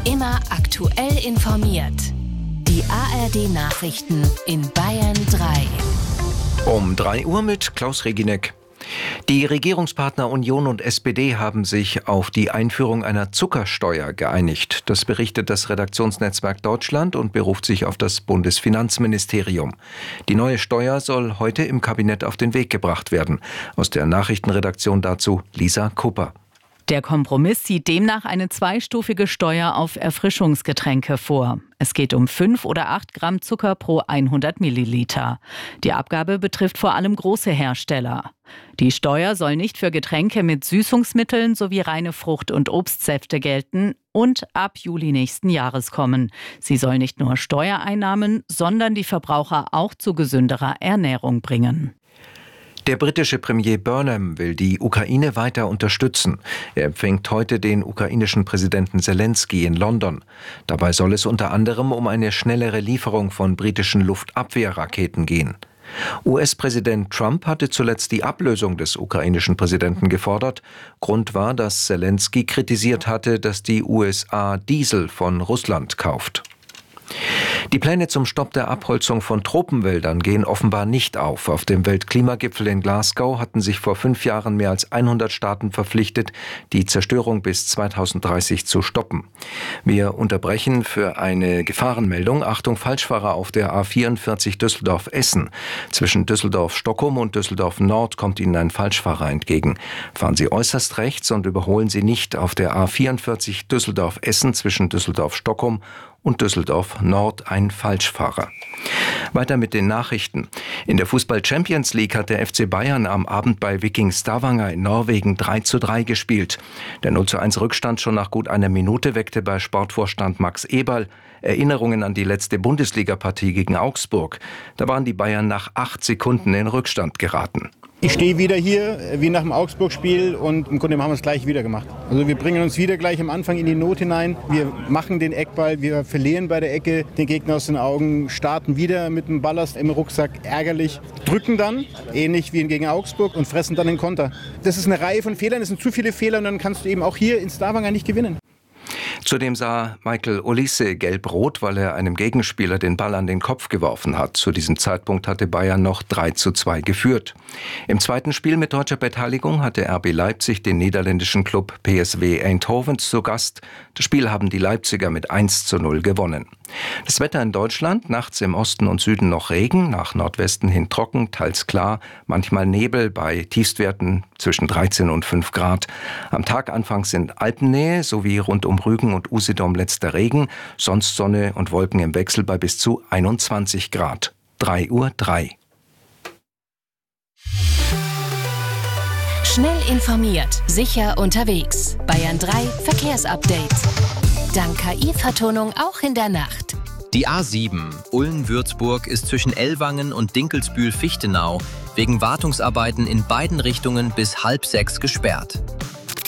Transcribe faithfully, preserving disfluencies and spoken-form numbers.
Immer aktuell informiert. Die A R D-Nachrichten in Bayern drei. Um drei Uhr mit Klaus Reginek. Die Regierungspartner Union und S P D haben sich auf die Einführung einer Zuckersteuer geeinigt. Das berichtet das Redaktionsnetzwerk Deutschland und beruft sich auf das Bundesfinanzministerium. Die neue Steuer soll heute im Kabinett auf den Weg gebracht werden. Aus der Nachrichtenredaktion dazu Lisa Kupper. Der Kompromiss sieht demnach eine zweistufige Steuer auf Erfrischungsgetränke vor. Es geht um fünf oder acht Gramm Zucker pro hundert Milliliter. Die Abgabe betrifft vor allem große Hersteller. Die Steuer soll nicht für Getränke mit Süßungsmitteln sowie reine Frucht- und Obstsäfte gelten und ab Juli nächsten Jahres kommen. Sie soll nicht nur Steuereinnahmen, sondern die Verbraucher auch zu gesünderer Ernährung bringen. Der britische Premier Burnham will die Ukraine weiter unterstützen. Er empfängt heute den ukrainischen Präsidenten Zelensky in London. Dabei soll es unter anderem um eine schnellere Lieferung von britischen Luftabwehrraketen gehen. U S-Präsident Trump hatte zuletzt die Ablösung des ukrainischen Präsidenten gefordert. Grund war, dass Zelensky kritisiert hatte, dass die U S A Diesel von Russland kauft. Die Pläne zum Stopp der Abholzung von Tropenwäldern gehen offenbar nicht auf. Auf dem Weltklimagipfel in Glasgow hatten sich vor fünf Jahren mehr als hundert Staaten verpflichtet, die Zerstörung bis zweitausenddreißig zu stoppen. Wir unterbrechen für eine Gefahrenmeldung. Achtung, Falschfahrer auf der A vierundvierzig Düsseldorf-Essen. Zwischen Düsseldorf-Stockholm und Düsseldorf-Nord kommt Ihnen ein Falschfahrer entgegen. Fahren Sie äußerst rechts und überholen Sie nicht auf der A vierundvierzig Düsseldorf-Essen zwischen Düsseldorf-Stockholm und Düsseldorf-Nord ein Falschfahrer. Weiter mit den Nachrichten. In der Fußball-Champions League hat der F C Bayern am Abend bei Viking Stavanger in Norwegen drei zu drei gespielt. Der null zu eins Rückstand schon nach gut einer Minute weckte bei Sportvorstand Max Eberl Erinnerungen an die letzte Bundesliga-Partie gegen Augsburg. Da waren die Bayern nach acht Sekunden in Rückstand geraten. Ich stehe wieder hier, wie nach dem Augsburg-Spiel, und im Grunde haben wir es gleich wieder gemacht. Also wir bringen uns wieder gleich am Anfang in die Not hinein. Wir machen den Eckball, wir verlieren bei der Ecke den Gegner aus den Augen, starten wieder mit dem Ballast im Rucksack, ärgerlich, drücken dann, ähnlich wie gegen Augsburg, und fressen dann den Konter. Das ist eine Reihe von Fehlern, es sind zu viele Fehler, und dann kannst du eben auch hier in Stavanger nicht gewinnen. Zudem sah Michael Olise gelb-rot, weil er einem Gegenspieler den Ball an den Kopf geworfen hat. Zu diesem Zeitpunkt hatte Bayern noch drei zu zwei geführt. Im zweiten Spiel mit deutscher Beteiligung hatte R B Leipzig den niederländischen Club P S V Eindhoven zu Gast. Das Spiel haben die Leipziger mit eins zu null gewonnen. Das Wetter in Deutschland: nachts im Osten und Süden noch Regen, nach Nordwesten hin trocken, teils klar, manchmal Nebel bei Tiefstwerten zwischen dreizehn und fünf Grad. Am Tag anfangs in Alpennähe sowie rund um Rügen und Usedom letzter Regen, sonst Sonne und Wolken im Wechsel bei bis zu einundzwanzig Grad. drei Uhr drei. Schnell informiert, sicher unterwegs. Bayern drei Verkehrsupdate. Dank K I-Vertonung auch in der Nacht. Die A sieben Ulm-Würzburg ist zwischen Ellwangen und Dinkelsbühl-Fichtenau wegen Wartungsarbeiten in beiden Richtungen bis halb sechs gesperrt.